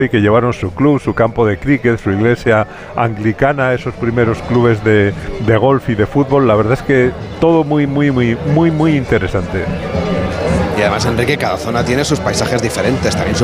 y que llevaron su club, su campo de cricket, su iglesia anglicana, esos primeros clubes de golf y de fútbol. La verdad es que todo muy interesante. Y además, Enrique, cada zona tiene sus paisajes diferentes, también